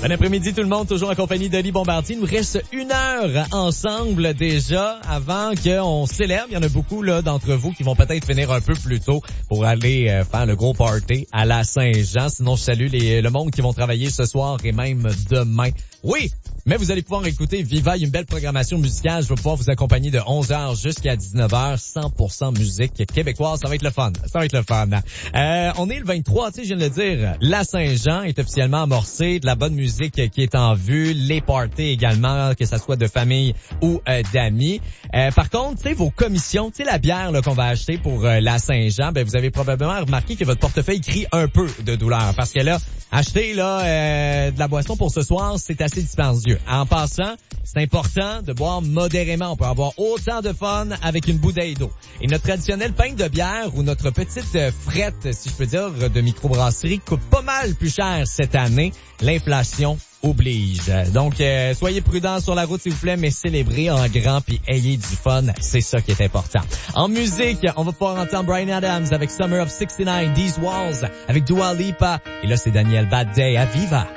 Bon après-midi tout le monde, toujours en compagnie d'Oli Bombardier. Il nous reste 1 heure ensemble déjà avant qu'on célèbre. Il y en a beaucoup là d'entre vous qui vont peut-être finir un peu plus tôt pour aller faire le gros party à la Saint-Jean. Sinon, je salue le monde qui vont travailler ce soir et même demain. Oui, mais vous allez pouvoir écouter Viva, il y a une belle programmation musicale. Je vais pouvoir vous accompagner de 11h jusqu'à 19h, 100% musique québécoise. Ça va être le fun. Ça va être le fun. On est le 23, tu sais, je viens de le dire. La Saint-Jean est officiellement amorcée, de la bonne musique qui est en vue, les parties également, que ça soit de famille ou d'amis. Par contre, tu sais, vos commissions, tu sais, la bière là, qu'on va acheter pour la Saint-Jean, ben vous avez probablement remarqué que votre portefeuille crie un peu de douleur. Parce que là, acheter là de la boisson pour ce soir, c'est assez dispendieux. En passant, c'est important de boire modérément. On peut avoir autant de fun avec une bouteille d'eau. Et notre traditionnel pain de bière ou notre petite frette, si je peux dire, de microbrasserie coûte pas mal plus cher cette année. L'inflation oblige. Donc, soyez prudents sur la route, s'il vous plaît, mais célébrez en grand puis ayez du fun. C'est ça qui est important. En musique, on va pouvoir entendre Bryan Adams avec Summer of 69, These Walls avec Dua Lipa. Et là, c'est Daniel Bad Day à Viva.